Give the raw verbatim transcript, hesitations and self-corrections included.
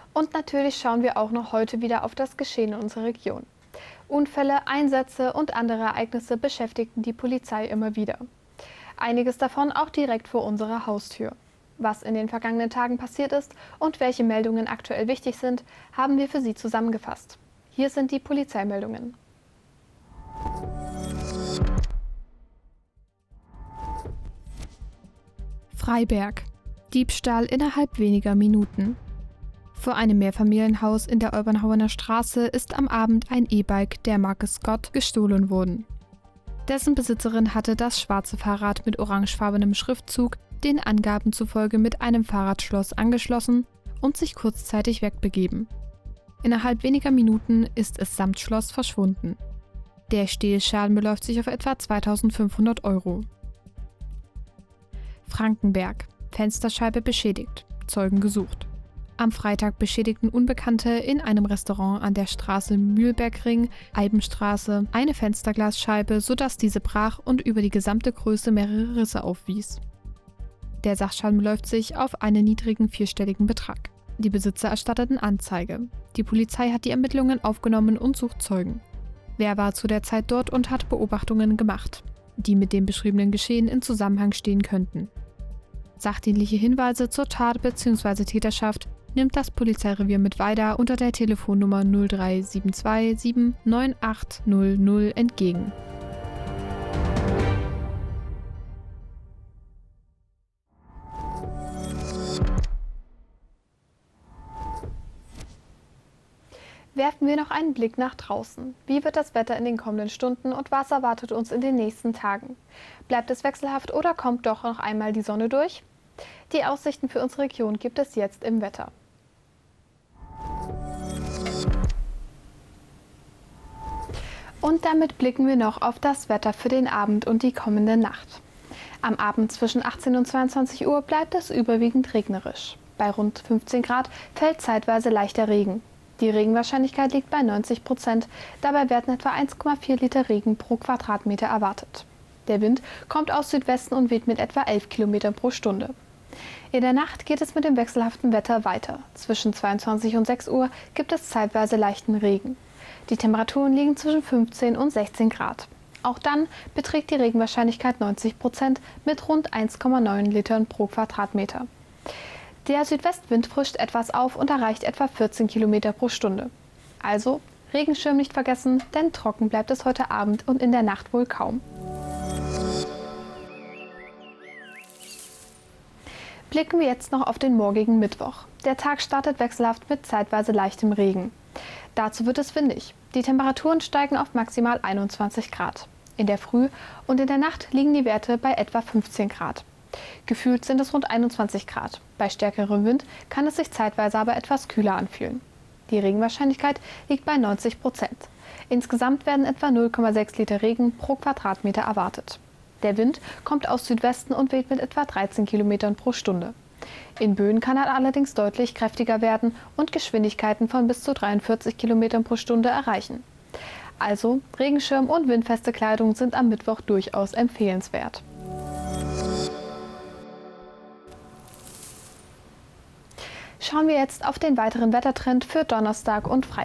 Und natürlich schauen wir auch noch heute wieder auf das Geschehen in unserer Region. Unfälle, Einsätze und andere Ereignisse beschäftigten die Polizei immer wieder. Einiges davon auch direkt vor unserer Haustür. Was in den vergangenen Tagen passiert ist und welche Meldungen aktuell wichtig sind, haben wir für Sie zusammengefasst. Hier sind die Polizeimeldungen. Freiberg. Diebstahl innerhalb weniger Minuten. Vor einem Mehrfamilienhaus in der Olbernhauener Straße ist am Abend ein E-Bike der Marke Scott gestohlen worden. Dessen Besitzerin hatte das schwarze Fahrrad mit orangefarbenem Schriftzug den Angaben zufolge mit einem Fahrradschloss angeschlossen und sich kurzzeitig wegbegeben. Innerhalb weniger Minuten ist es samt Schloss verschwunden. Der Stehlschaden beläuft sich auf etwa zweitausendfünfhundert Euro. Frankenberg. Fensterscheibe beschädigt. Zeugen gesucht. Am Freitag beschädigten Unbekannte in einem Restaurant an der Straße Mühlbergring, Eibenstraße, eine Fensterglasscheibe, sodass diese brach und über die gesamte Größe mehrere Risse aufwies. Der Sachschaden beläuft sich auf einen niedrigen vierstelligen Betrag. Die Besitzer erstatteten Anzeige. Die Polizei hat die Ermittlungen aufgenommen und sucht Zeugen. Wer war zu der Zeit dort und hat Beobachtungen gemacht, die mit dem beschriebenen Geschehen in Zusammenhang stehen könnten? Sachdienliche Hinweise zur Tat bzw. Täterschaft nimmt das Polizeirevier Mittweida unter der Telefonnummer null drei sieben zwei sieben neun acht null null entgegen. Werfen wir noch einen Blick nach draußen. Wie wird das Wetter in den kommenden Stunden und was erwartet uns in den nächsten Tagen? Bleibt es wechselhaft oder kommt doch noch einmal die Sonne durch? Die Aussichten für unsere Region gibt es jetzt im Wetter. Und damit blicken wir noch auf das Wetter für den Abend und die kommende Nacht. Am Abend zwischen achtzehn und zweiundzwanzig Uhr bleibt es überwiegend regnerisch. Bei rund fünfzehn Grad fällt zeitweise leichter Regen. Die Regenwahrscheinlichkeit liegt bei neunzig Prozent. Dabei werden etwa eins Komma vier Liter Regen pro Quadratmeter erwartet. Der Wind kommt aus Südwesten und weht mit etwa elf Kilometern pro Stunde. In der Nacht geht es mit dem wechselhaften Wetter weiter. Zwischen zweiundzwanzig und sechs Uhr gibt es zeitweise leichten Regen. Die Temperaturen liegen zwischen fünfzehn und sechzehn Grad. Auch dann beträgt die Regenwahrscheinlichkeit neunzig Prozent mit rund eins Komma neun Litern pro Quadratmeter. Der Südwestwind frischt etwas auf und erreicht etwa vierzehn Kilometer pro Stunde. Also Regenschirm nicht vergessen, denn trocken bleibt es heute Abend und in der Nacht wohl kaum. Blicken wir jetzt noch auf den morgigen Mittwoch. Der Tag startet wechselhaft mit zeitweise leichtem Regen. Dazu wird es windig. Die Temperaturen steigen auf maximal einundzwanzig Grad. In der Früh und in der Nacht liegen die Werte bei etwa fünfzehn Grad. Gefühlt sind es rund einundzwanzig Grad. Bei stärkerem Wind kann es sich zeitweise aber etwas kühler anfühlen. Die Regenwahrscheinlichkeit liegt bei neunzig Prozent. Insgesamt werden etwa null Komma sechs Liter Regen pro Quadratmeter erwartet. Der Wind kommt aus Südwesten und weht mit etwa dreizehn Kilometern pro Stunde. In Böen kann er allerdings deutlich kräftiger werden und Geschwindigkeiten von bis zu dreiundvierzig Kilometern pro Stunde erreichen. Also Regenschirm und windfeste Kleidung sind am Mittwoch durchaus empfehlenswert. Schauen wir jetzt auf den weiteren Wettertrend für Donnerstag und Freitag.